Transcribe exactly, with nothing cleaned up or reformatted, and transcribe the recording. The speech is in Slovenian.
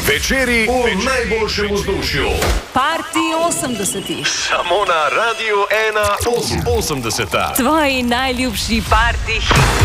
Večeri v najboljšem vzdušju. Parti osemdesetih. Samo na Radiu ena osemdeseta. Tvoji najljubši parti hiti.